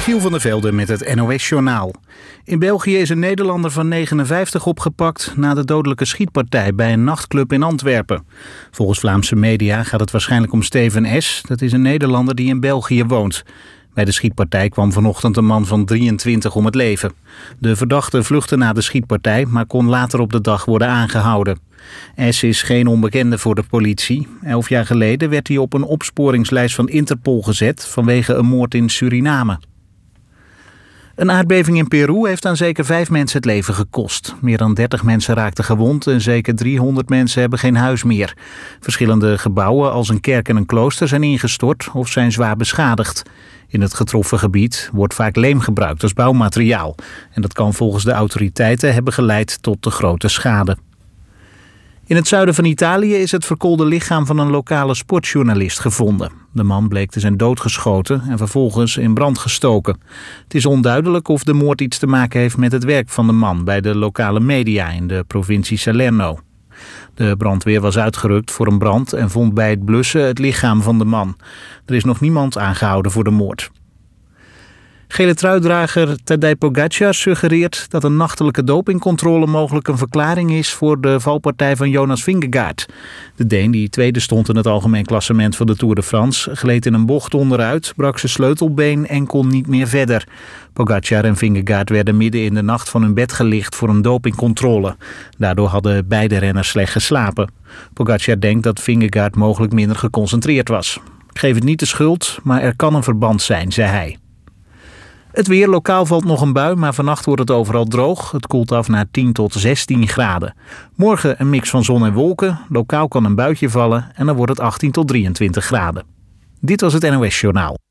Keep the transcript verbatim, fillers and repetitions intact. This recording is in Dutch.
Michiel van der Velde met het N O S-journaal. In België is een Nederlander van negenenvijftig opgepakt na de dodelijke schietpartij bij een nachtclub in Antwerpen. Volgens Vlaamse media gaat het waarschijnlijk om Steven S. Dat is een Nederlander die in België woont. Bij de schietpartij kwam vanochtend een man van drieëntwintig om het leven. De verdachte vluchtte na de schietpartij, maar kon later op de dag worden aangehouden. S is geen onbekende voor de politie. Elf jaar geleden werd hij op een opsporingslijst van Interpol gezet vanwege een moord in Suriname. Een aardbeving in Peru heeft aan zeker vijf mensen het leven gekost. Meer dan dertig mensen raakten gewond en zeker driehonderd mensen hebben geen huis meer. Verschillende gebouwen als een kerk en een klooster zijn ingestort of zijn zwaar beschadigd. In het getroffen gebied wordt vaak leem gebruikt als bouwmateriaal. En dat kan volgens de autoriteiten hebben geleid tot de grote schade. In het zuiden van Italië is het verkoolde lichaam van een lokale sportjournalist gevonden. De man bleek te zijn doodgeschoten en vervolgens in brand gestoken. Het is onduidelijk of de moord iets te maken heeft met het werk van de man bij de lokale media in de provincie Salerno. De brandweer was uitgerukt voor een brand en vond bij het blussen het lichaam van de man. Er is nog niemand aangehouden voor de moord. Gele truidrager Tadej Pogačar suggereert dat een nachtelijke dopingcontrole mogelijk een verklaring is voor de valpartij van Jonas Vingegaard. De Deen, die tweede stond in het algemeen klassement van de Tour de France, gleed in een bocht onderuit, brak zijn sleutelbeen en kon niet meer verder. Pogačar en Vingegaard werden midden in de nacht van hun bed gelicht voor een dopingcontrole. Daardoor hadden beide renners slecht geslapen. Pogačar denkt dat Vingegaard mogelijk minder geconcentreerd was. Ik geef het niet de schuld, maar er kan een verband zijn, zei hij. Het weer, lokaal valt nog een bui, maar vannacht wordt het overal droog. Het koelt af naar tien tot zestien graden. Morgen een mix van zon en wolken. Lokaal kan een buitje vallen en dan wordt het achttien tot drieëntwintig graden. Dit was het N O S-journaal.